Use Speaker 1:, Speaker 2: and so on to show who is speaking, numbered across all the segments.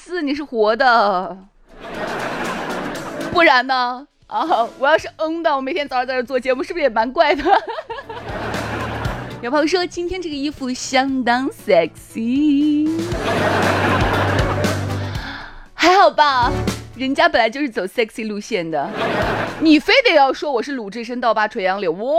Speaker 1: 思，你是活的，不然呢？啊，我要是的，我每天早上在这做节目，是不是也蛮怪的？有朋友说今天这个衣服相当 sexy， 还好吧？人家本来就是走 sexy 路线的，你非得要说我是鲁智深倒拔垂杨柳，哇哟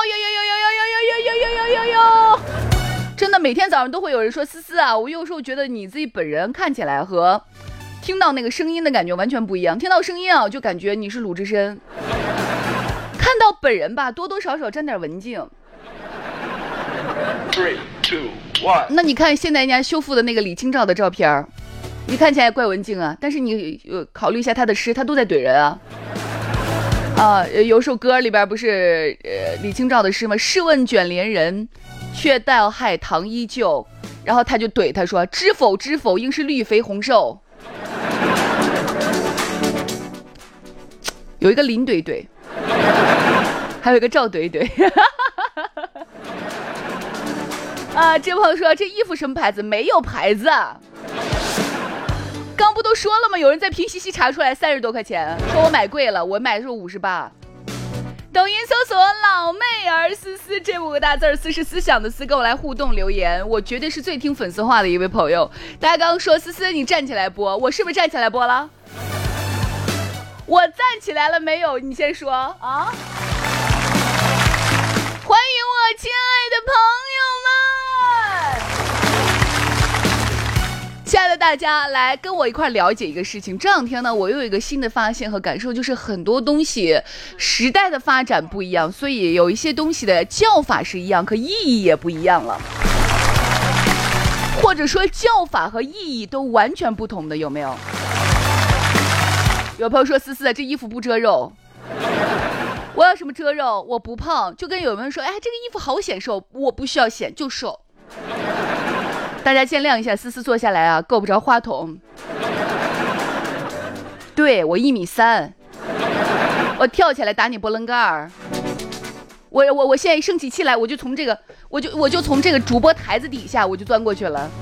Speaker 1: 哟！真的每天早上都会有人说思思啊，我有时候觉得你自己本人看起来和听到那个声音的感觉完全不一样，听到声音啊就感觉你是鲁智深，看到本人吧多多少少沾点文静。3, 2, 1。那你看现在人家修复的那个李清照的照片，你看起来怪文静啊，但是你考虑一下他的诗，他都在怼人啊。有首歌里边不是李清照的诗吗？试问卷帘人，却道害唐依旧。然后他就怼他说：知否知否，应是绿肥红瘦。有一个林怼怼，还有一个赵怼怼。这朋友说这衣服什么牌子？没有牌子啊。刚不都说了吗？有人在拼夕夕查出来30多块钱，说我买贵了，我买的是58。抖音搜索老妹儿思思这5个大字，思是思想的思，跟我来互动留言。我绝对是最听粉丝话的一位朋友。大家刚刚说思思你站起来播，我是不是站起来播了？我站起来了没有？你先说啊！欢迎我亲爱的朋友们！亲爱的大家，来跟我一块了解一个事情。这两天呢，我又有一个新的发现和感受，就是很多东西时代的发展不一样，所以有一些东西的叫法是一样，可意义也不一样了，或者说叫法和意义都完全不同的，有没有？有朋友说思思这衣服不遮肉，我要什么遮肉？我不胖，就跟有人说这个衣服好显瘦，我不需要显，就瘦。大家见谅一下，思思坐下来啊，够不着话筒。对，我1.3米，我跳起来打你波棱盖儿。我现在一生起气来，我就从这个，我就从这个主播台子底下我就钻过去了。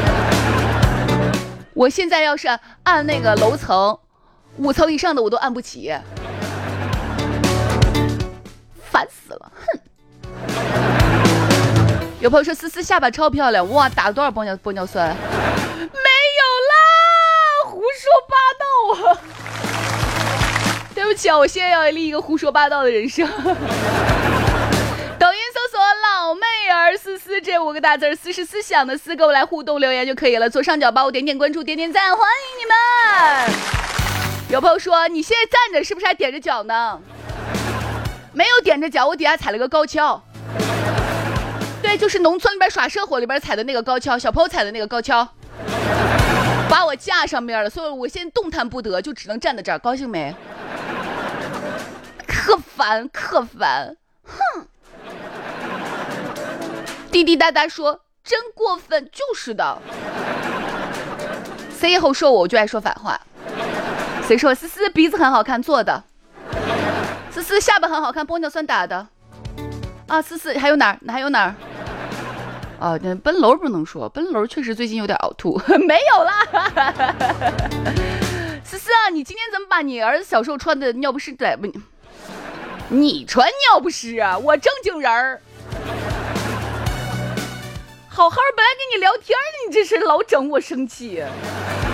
Speaker 1: 我现在要是按那个楼层5层以上的我都按不起，烦死了，哼。有朋友说思思下巴超漂亮，哇，打了多少玻尿酸？没有啦，胡说八道啊！对不起啊，我现在要立一个胡说八道的人生。抖音搜索老妹儿思思这5个大字，思是思想的思，跟我来互动留言就可以了。左上角帮我点点关注，点点赞，欢迎你们。有朋友说你现在站着是不是还踮着脚呢？没有踮着脚，我底下踩了个高跷。对，就是农村里边耍社火里边踩的那个高跷，小朋友踩的那个高跷，把我架上面了，所以我现在动弹不得，就只能站在这儿，高兴没？可烦，哼！滴滴答答说真过分，就是的。谁以后说我就爱说反话。谁说思思鼻子很好看做的？思思下巴很好看，玻尿酸打的。啊，思思还有哪儿？还有哪儿？那奔楼不能说，奔楼确实最近有点呕吐，没有啦。思思啊，你今天怎么把你儿子小时候穿的尿不湿带？你穿尿不湿啊？我正经人儿，好好本来跟你聊天呢，你这是老整我生气。